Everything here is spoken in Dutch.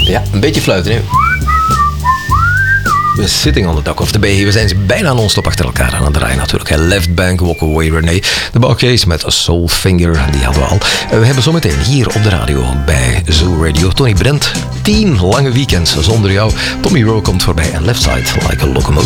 Ja, een beetje fluiten, hè. We're sitting on the dock of the bay. We zijn bijna non-stop achter elkaar aan het draaien natuurlijk. Left Bank, Walk Away Renee. De Bouquets met Soulfinger, die hadden we al. We hebben zometeen hier op de radio bij Zoo Radio Tony Brent. 10 lange weekends zonder jou. Tommy Rowe komt voorbij en Left Side Like a Locomotive.